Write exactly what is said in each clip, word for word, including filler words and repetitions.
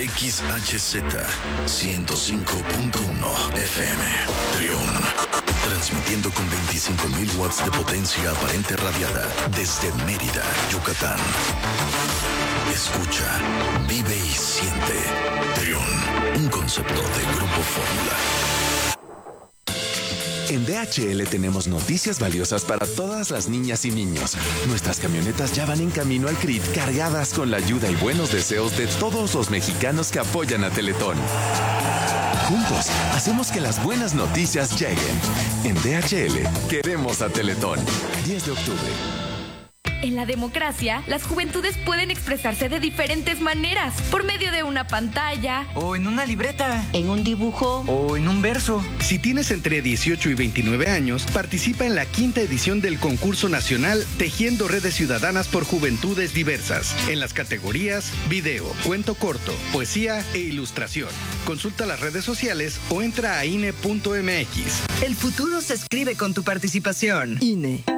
X H Z ciento cinco punto uno F M. Trión. Transmitiendo con veinticinco mil watts de potencia aparente radiada desde Mérida, Yucatán. Escucha, vive y siente. Trión, un concepto de Grupo Fórmula. En D H L tenemos noticias valiosas para todas las niñas y niños. Nuestras camionetas ya van en camino al C R I T cargadas con la ayuda y buenos deseos de todos los mexicanos que apoyan a Teletón. Juntos, hacemos que las buenas noticias lleguen. En D H L, queremos a Teletón. diez de octubre. En la democracia, las juventudes pueden expresarse de diferentes maneras, por medio de una pantalla, o en una libreta, en un dibujo, o en un verso. Si tienes entre dieciocho y veintinueve años, participa en la quinta edición del concurso nacional Tejiendo Redes Ciudadanas por Juventudes Diversas, en las categorías video, cuento corto, poesía e ilustración. Consulta las redes sociales o entra a I N E punto M X. El futuro se escribe con tu participación. I N E.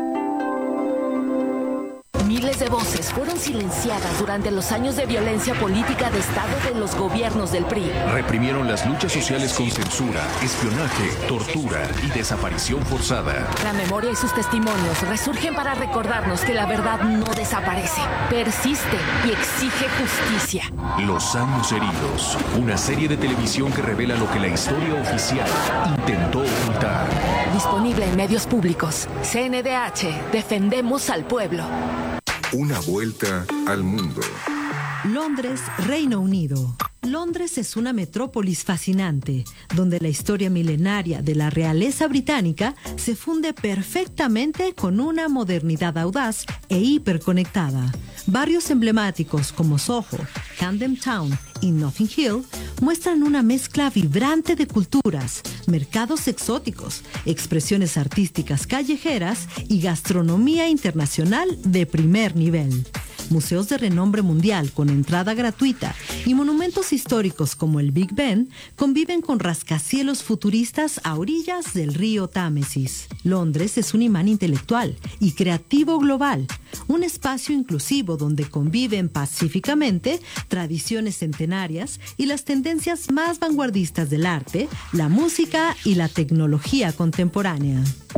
Miles de voces fueron silenciadas durante los años de violencia política de Estado de los gobiernos del P R I. Reprimieron las luchas sociales con censura, espionaje, tortura y desaparición forzada. La memoria y sus testimonios resurgen para recordarnos que la verdad no desaparece, persiste y exige justicia. Los años heridos, una serie de televisión que revela lo que la historia oficial intentó ocultar. Disponible en medios públicos. C N D H, defendemos al pueblo. Una vuelta al mundo. Londres, Reino Unido. Londres es una metrópolis fascinante, donde la historia milenaria de la realeza británica se funde perfectamente con una modernidad audaz e hiperconectada. Barrios emblemáticos como Soho, Camden Town y Notting Hill muestran una mezcla vibrante de culturas, mercados exóticos, expresiones artísticas callejeras y gastronomía internacional de primer nivel. Museos de renombre mundial con entrada gratuita y monumentos históricos como el Big Ben conviven con rascacielos futuristas a orillas del río Támesis. Londres es un imán intelectual y creativo global, un espacio inclusivo donde conviven pacíficamente tradiciones centenarias y las tendencias más vanguardistas del arte, la música y la tecnología contemporánea.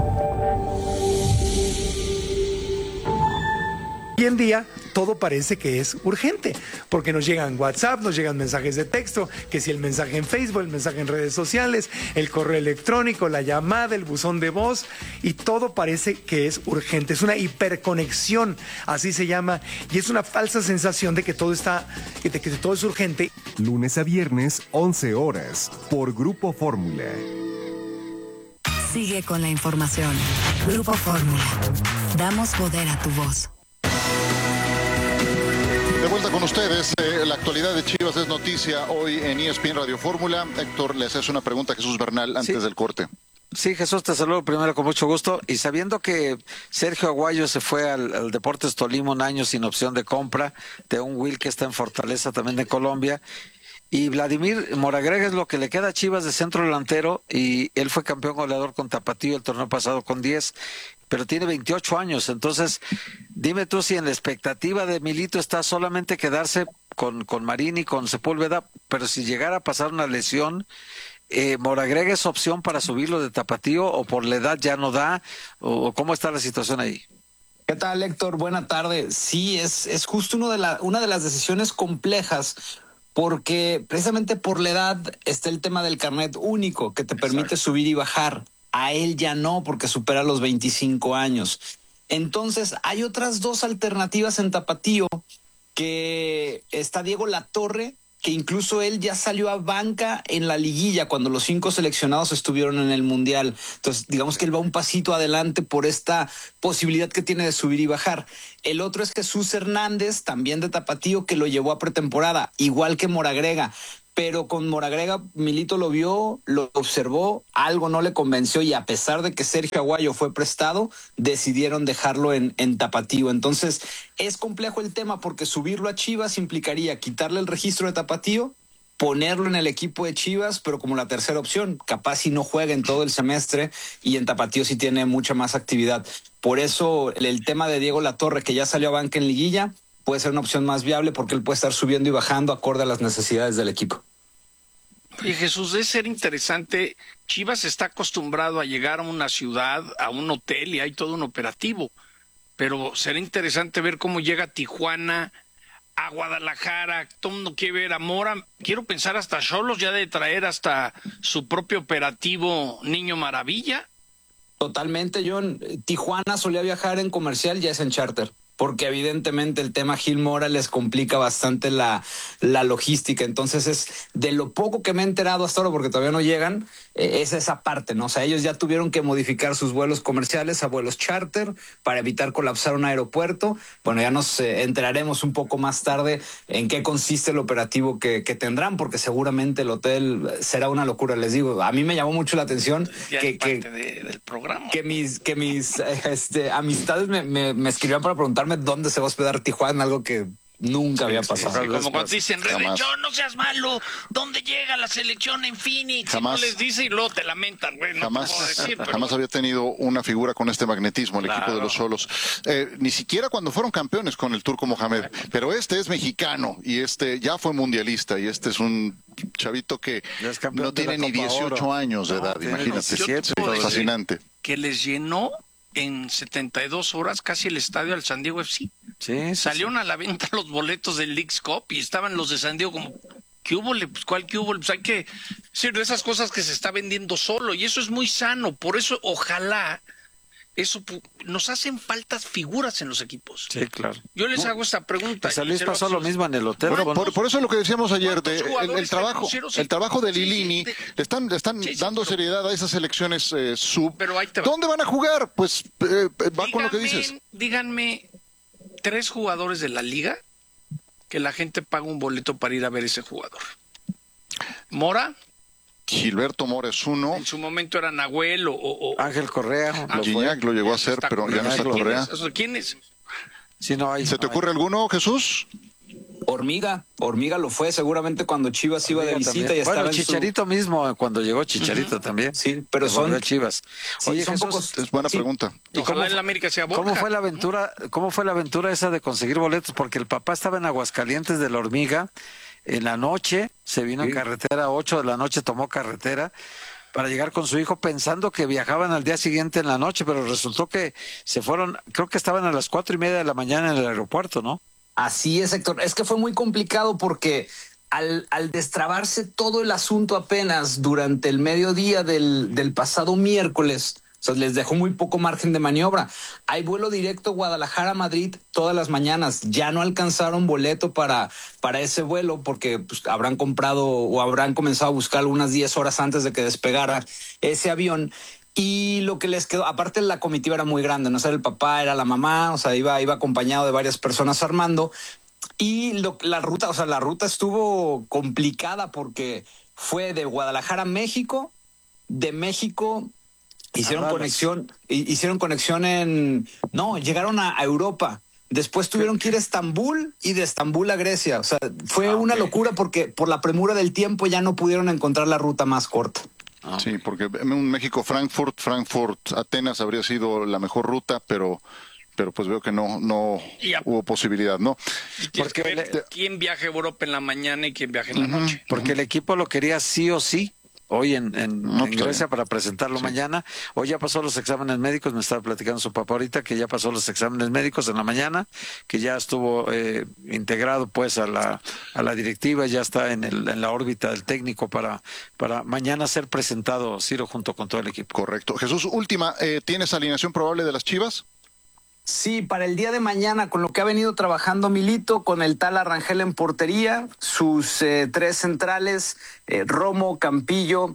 Hoy en día todo parece que es urgente, porque nos llegan WhatsApp, nos llegan mensajes de texto, que si el mensaje en Facebook, el mensaje en redes sociales, el correo electrónico, la llamada, el buzón de voz, y todo parece que es urgente. Es una hiperconexión, así se llama, y es una falsa sensación de que todo está, de que todo es urgente. Lunes a viernes, once horas, por Grupo Fórmula. Sigue con la información. Grupo Fórmula. Damos poder a tu voz. De vuelta con ustedes, eh, la actualidad de Chivas es noticia hoy en E S P N Radio Fórmula. Héctor, le haces una pregunta a Jesús Bernal antes sí. del corte. Sí, Jesús, te saludo primero con mucho gusto. Y sabiendo que Sergio Aguayo se fue al, al Deportes Tolima un año sin opción de compra, de un Will que está en Fortaleza también de Colombia, y Vladimir Moragrega es lo que le queda a Chivas de centro delantero, y él fue campeón goleador con Tapatío el torneo pasado con diez, pero tiene veintiocho años. Entonces, dime tú si en la expectativa de Milito está solamente quedarse con, con Marín y con Sepúlveda, pero si llegara a pasar una lesión, eh, ¿Moragrega es opción para subirlo de Tapatío o por la edad ya no da? ¿O cómo está la situación ahí? ¿Qué tal, Héctor? Buena tarde. Sí, es, es justo uno de la, una de las decisiones complejas, porque precisamente por la edad está el tema del carnet único que te permite Exacto. subir y bajar. A él ya no, porque supera los veinticinco años. Entonces, hay otras dos alternativas en Tapatío, que está Diego Latorre, que incluso él ya salió a banca en la liguilla cuando los cinco seleccionados estuvieron en el Mundial. Entonces, digamos que él va un pasito adelante por esta posibilidad que tiene de subir y bajar. El otro es Jesús Hernández, también de Tapatío, que lo llevó a pretemporada, igual que Moragrega. Pero con Moragrega, Milito lo vio, lo observó, algo no le convenció, y a pesar de que Sergio Aguayo fue prestado, decidieron dejarlo en, en Tapatío. Entonces, es complejo el tema, porque subirlo a Chivas implicaría quitarle el registro de Tapatío, ponerlo en el equipo de Chivas, pero como la tercera opción, capaz si no juega en todo el semestre, y en Tapatío sí tiene mucha más actividad. Por eso el, el tema de Diego Latorre, que ya salió a banca en liguilla, puede ser una opción más viable porque él puede estar subiendo y bajando acorde a las necesidades del equipo. Oye, Jesús, debe ser interesante. Chivas está acostumbrado a llegar a una ciudad, a un hotel y hay todo un operativo. Pero será interesante ver cómo llega a Tijuana, a Guadalajara. Todo el mundo quiere ver a Mora. Quiero pensar hasta Xolos ya de traer hasta su propio operativo Niño Maravilla. Totalmente, John. Tijuana solía viajar en comercial, ya es en charter. Porque evidentemente el tema Gil Mora les complica bastante la, la logística. Entonces es de lo poco que me he enterado hasta ahora, porque todavía no llegan, eh, es esa parte, ¿no? O sea, ellos ya tuvieron que modificar sus vuelos comerciales a vuelos charter para evitar colapsar un aeropuerto. Bueno, ya nos eh, enteraremos un poco más tarde en qué consiste el operativo que, que tendrán, porque seguramente el hotel será una locura. Les digo, a mí me llamó mucho la atención ya que, es parte que, de, del programa. que mis, que mis eh, este, amistades me, me, me escribían para preguntar dónde se va a hospedar Tijuana, algo que nunca sí, había pasado. Sí, como cuando dicen, Redención, no seas malo, ¿dónde llega la selección en Phoenix? Jamás, y no les dice y luego te lamentan, güey. No jamás, te puedo decir, pero... jamás había tenido una figura con este magnetismo, el claro. equipo de los Xolos. Eh, ni siquiera cuando fueron campeones con el Turco Mohamed. Pero este es mexicano y este ya fue mundialista y este es un chavito que no tiene ni dieciocho años de no, edad, imagínate. diecisiete, sí, fascinante. Que les llenó en setenta y dos horas casi el estadio al San Diego F C. Sí, Salieron sí. a la venta los boletos del Leagues Cup y estaban los de San Diego como, ¿qué hubo? Pues, ¿cuál qué hubo? Pues hay que decir de esas cosas que se está vendiendo solo y eso es muy sano. Por eso, ojalá, eso nos hacen faltas figuras en los equipos. Sí, claro. Yo les no. hago esta pregunta. San Luis pasó lo mismo en el hotel. Bueno, por, por eso es lo que decíamos ayer, de, el, el trabajo el trabajo de Lilini, sí, sí, le están, le están sí, sí, dando pero, seriedad a esas selecciones eh, sub. Pero ahí te va. ¿Dónde van a jugar? Pues eh, va díganme, con lo que dices. Díganme tres jugadores de la liga que la gente paga un boleto para ir a ver ese jugador. Mora. Gilberto Mora es uno. En su momento era Nahuel o... o Ángel Correa. Ah, Gignac lo llegó a hacer, pero Correa. ya no está Correa. ¿Quién es? Sí, no hay, ¿Se no te hay. ocurre alguno, Jesús? Hormiga, Hormiga lo fue seguramente cuando Chivas iba Hormiga de visita también. y estaba bueno, en Chicharito su... mismo, cuando llegó Chicharito uh-huh. también. Sí, pero son Chivas. Sí, Oye, son Jesús, pocos... es buena sí. pregunta. ¿Y cómo, en la América sea Borja. ¿Cómo fue la aventura? ¿Cómo fue la aventura esa de conseguir boletos? Porque el papá estaba en Aguascalientes de la Hormiga en la noche, se vino sí. en carretera a ocho de la noche, tomó carretera para llegar con su hijo pensando que viajaban al día siguiente en la noche, pero resultó que se fueron, creo que estaban a las cuatro y media de la mañana en el aeropuerto, ¿no? Así es, Héctor. Es que fue muy complicado porque al, al destrabarse todo el asunto apenas durante el mediodía del, del pasado miércoles, o sea, les dejó muy poco margen de maniobra. Hay vuelo directo Guadalajara-Madrid todas las mañanas. Ya no alcanzaron boleto para, para ese vuelo porque pues, habrán comprado o habrán comenzado a buscar algunas diez horas antes de que despegara ese avión. Y lo que les quedó, aparte la comitiva era muy grande, no o sea, el papá, era la mamá, o sea, iba, iba acompañado de varias personas armando. Y lo, la ruta, o sea, la ruta estuvo complicada porque fue de Guadalajara a México, de México hicieron ah, conexión, hicieron conexión en, no, llegaron a, a Europa. Después tuvieron que ir a Estambul y de Estambul a Grecia. O sea, fue ah, una okay. locura porque por la premura del tiempo ya no pudieron encontrar la ruta más corta. Ah. Sí, porque un México-Frankfurt, Frankfurt-Atenas habría sido la mejor ruta, pero pero pues veo que no no a... hubo posibilidad, ¿no? Porque le... quién viaja a Europa en la mañana y quién viaja en la uh-huh. noche. Porque uh-huh. el equipo lo quería sí o sí. Hoy en, en, no, en Grecia para presentarlo sí. mañana. Hoy ya pasó los exámenes médicos, me estaba platicando su papá ahorita que ya pasó los exámenes médicos en la mañana, que ya estuvo eh, integrado pues a la a la directiva, ya está en, el, en la órbita del técnico para, para mañana ser presentado Ciro junto con todo el equipo. Correcto. Jesús, última, eh, ¿tienes alineación probable de las Chivas? Sí, para el día de mañana, con lo que ha venido trabajando Milito, con el tal Arrangel en portería, sus eh, tres centrales, eh, Romo, Campillo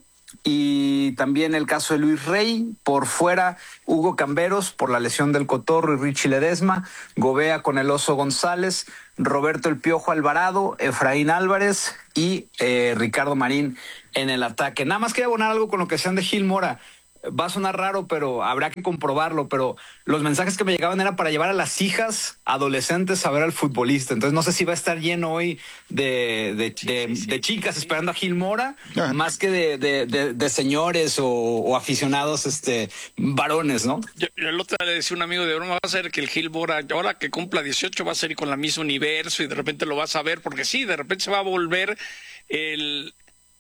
y también el caso de Luis Rey. Por fuera, Hugo Camberos por la lesión del Cotorro y Richie Ledesma, Gobea con el Oso González, Roberto El Piojo Alvarado, Efraín Álvarez y eh, Ricardo Marín en el ataque. Nada más quería abonar algo con lo que sean de Gil Mora. va a sonar raro, pero habrá que comprobarlo, pero los mensajes que me llegaban eran para llevar a las hijas adolescentes a ver al futbolista. Entonces no sé si va a estar lleno hoy de, de, Sí, de, sí, sí, de sí, chicas sí. esperando a Gil Mora, Ah. más que de, de, de, de señores o, o aficionados este, varones, ¿no? Yo, yo el otro día le decía a un amigo de broma, va a ser que el Gil Bora, ahora que cumpla dieciocho, va a ser con la misma universo y de repente lo vas a ver, porque sí, de repente se va a volver el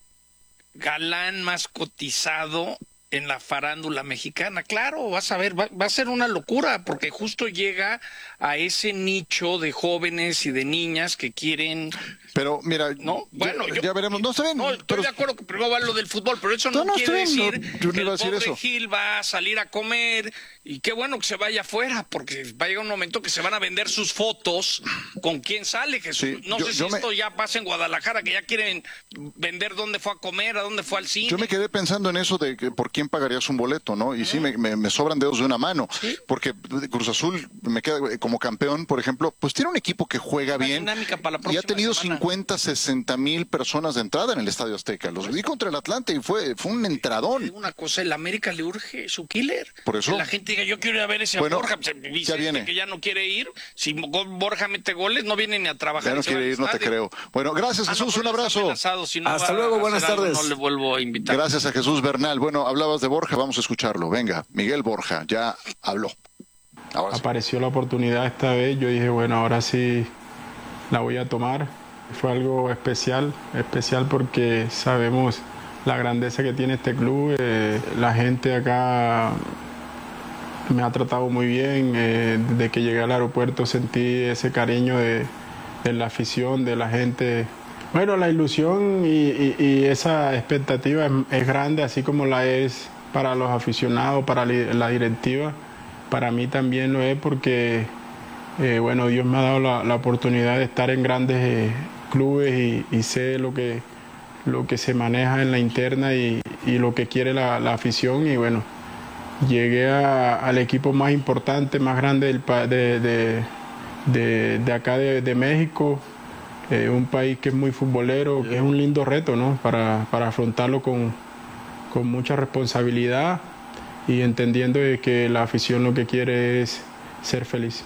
galán más cotizado en la farándula mexicana. Claro, vas a ver, va, va a ser una locura, porque justo llega a ese nicho de jóvenes y de niñas que quieren... Pero mira, No, bueno, ya, yo- ya veremos. No, está bien. No, estoy pero- de acuerdo que primero va lo del fútbol, pero eso no, No, no, quiere está bien, decir no, yo no que iba a el decir pobre eso. Gil va a salir a comer y qué bueno que se vaya afuera, porque va a llegar un momento que se van a vender sus fotos con quién sale, Jesús. Sí, no yo- sé si yo me- esto ya pasa en Guadalajara, que ya quieren vender dónde fue a comer, a dónde fue al cine. Yo me quedé pensando en eso de que por quién pagarías un boleto, ¿no? Y sí, me, me- me sobran dedos de una mano, porque Cruz Azul me queda como campeón, por ejemplo, pues tiene un equipo que juega Una bien dinámica para la y ha próxima tenido semana. cincuenta, sesenta mil personas de entrada en el Estadio Azteca. Los vi contra el Atlante y fue, fue un entradón. Una cosa, el América le urge su killer. Por eso. Que la gente diga, yo quiero ir a ver ese Bueno, Borja. Pues, Vicente, viene. que ya no quiere ir. Si Borja mete goles, no viene ni a trabajar. Ya no y se va quiere al ir, no te estadio. creo. Bueno, gracias Ah, no, Jesús, pero un está abrazo. amenazado, si no Hasta va luego, a buenas hacer algo, tardes. No le vuelvo a invitar. Gracias a Jesús Bernal. Bueno, hablabas de Borja, vamos a escucharlo. Venga, Miguel Borja, ya habló. Ahora sí. Apareció la oportunidad esta vez, yo dije, bueno, ahora sí la voy a tomar. Fue algo especial, especial porque sabemos la grandeza que tiene este club. Eh, la gente acá me ha tratado muy bien. Eh, desde que llegué al aeropuerto sentí ese cariño de, de la afición, de la gente. Bueno, la ilusión y, y- y esa expectativa es, es grande, así como la es para los aficionados, para li- la directiva. Para mí también lo es porque, eh, bueno, Dios me ha dado la, la oportunidad de estar en grandes eh, clubes y, y sé lo que, lo que se maneja en la interna y, y lo que quiere la, la afición. Y bueno, llegué a- al equipo más importante, más grande del, pa- de, de, de- de acá de, de México, eh, un país que es muy futbolero, que es un lindo reto, ¿no? Para, para afrontarlo con, con mucha responsabilidad y entendiendo de que la afición lo que quiere es ser feliz.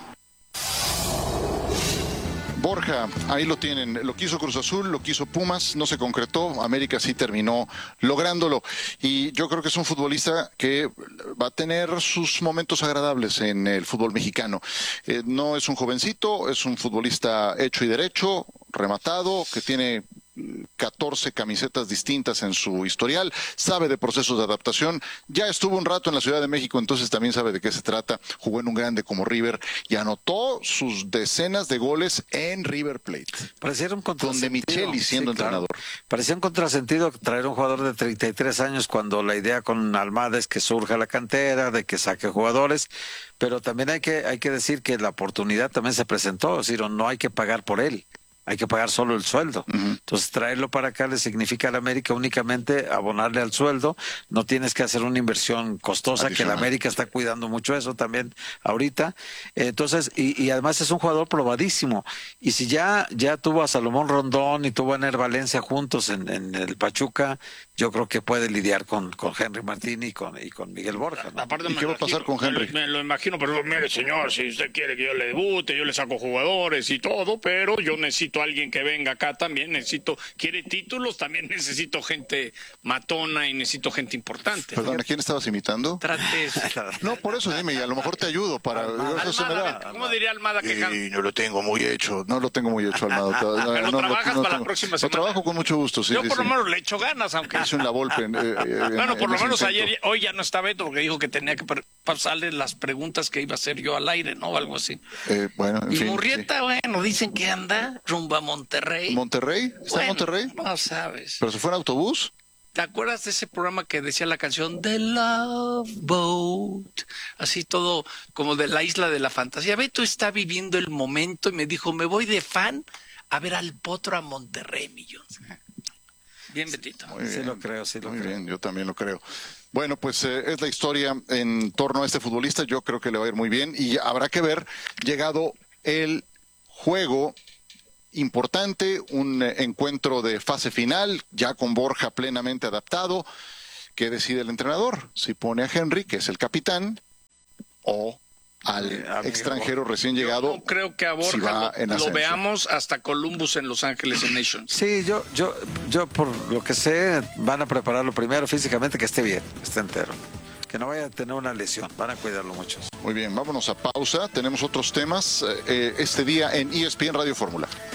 Borja, ahí lo tienen, lo quiso Cruz Azul, lo quiso Pumas, no se concretó, América sí terminó lográndolo y yo creo que es un futbolista que va a tener sus momentos agradables en el fútbol mexicano. Eh, no es un jovencito, es un futbolista hecho y derecho, rematado, que tiene catorce camisetas distintas en su historial, sabe de procesos de adaptación, ya estuvo un rato en la Ciudad de México, entonces también sabe de qué se trata, jugó en un grande como River y anotó sus decenas de goles en River Plate. Pareciera un contrasentido. Donde Micheli siendo Sí, claro. entrenador. Parecía un contrasentido traer un jugador de treinta y tres años cuando la idea con Almada es que surja la cantera, de que saque jugadores, pero también hay que, hay que decir que la oportunidad también se presentó, es decir, no hay que pagar por él. Hay que pagar solo el sueldo. Uh-huh. Entonces, traerlo para acá le significa a la América únicamente abonarle al sueldo. No tienes que hacer una inversión costosa, adicional, que la América está cuidando mucho eso también ahorita. Entonces, y, y además es un jugador probadísimo. Y si ya, ya tuvo a Salomón Rondón y tuvo a Ener Valencia juntos en, en el Pachuca, yo creo que puede lidiar con, con Henry Martín y con, y con Miguel Borja, ¿no? Aparte, ¿Y qué va a pasar con Henry? Me, me lo imagino, pero mire, señor, si usted quiere que yo le debute, yo le saco jugadores y todo, pero yo necesito alguien que venga acá también, necesito, quiere títulos, también necesito gente matona y necesito gente importante. Perdón, ¿a quién estabas imitando? Trates. No, por eso dime, y a lo mejor te ayudo para... Almada, eso se me da. ¿Cómo diría Almada que Y no lo tengo muy hecho, no lo tengo muy hecho, Almada. No, pero no, trabajas no, no para tengo. la próxima Lo semana. trabajo con mucho gusto, sí. Yo sí, por sí. lo menos le echo ganas, aunque... Hice una Volpe. En, eh, bueno, en, por lo en menos intento. ayer, hoy ya no está Beto porque dijo que tenía que pasarle las preguntas que iba a hacer yo al aire, ¿no? O algo así. Eh, bueno, en y fin, Murrieta, sí. bueno, dicen que anda rumbo a Monterrey. ¿Monterrey? ¿Está bueno, en Monterrey? No sabes. ¿Pero se fue en autobús? ¿Te acuerdas de ese programa que decía la canción The Love Boat? Así todo como de la isla de la fantasía. Beto está viviendo el momento y me dijo, me voy de fan a ver al Potro a Monterrey, millones. Bien, Betito. Muy bien, sí lo creo, sí lo muy creo. bien, yo también lo creo. Bueno, pues eh, es la historia en torno a este futbolista. Yo creo que le va a ir muy bien y habrá que ver, llegado el juego importante, un eh, encuentro de fase final, ya con Borja plenamente adaptado. ¿qué decide el entrenador? Si pone a Henry, que es el capitán, o al eh, extranjero recién llegado. Yo no creo que a Borja si va lo, en lo veamos hasta Columbus en Los Ángeles en Nations. Sí, yo, yo, yo por lo que sé, van a prepararlo primero físicamente, que esté bien, que esté entero. Que no vaya a tener una lesión, van a cuidarlo muchos. Muy bien, vámonos a pausa. Tenemos otros temas eh, este día en E S P N Radio Fórmula.